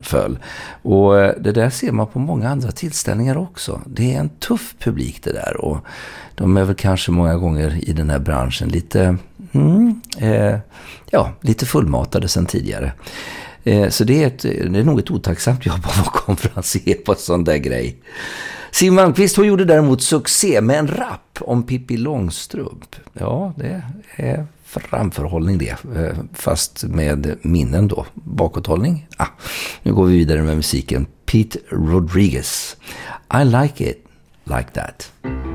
föll. Och det där ser man på många andra tillställningar också. Det är en tuff publik det där, och de är väl kanske många gånger i den här branschen lite fullmatade sedan tidigare. Så det är nog ett otacksamt jobb att vara konferencier på en sån där grej. Siw Malmkvist, hon gjorde däremot succé med en rap om Pippi Långstrump. Ja, det är framförhållning det, fast med minnen då, bakåthållning. Nu går vi vidare med musiken. Pete Rodriguez, I like it like that.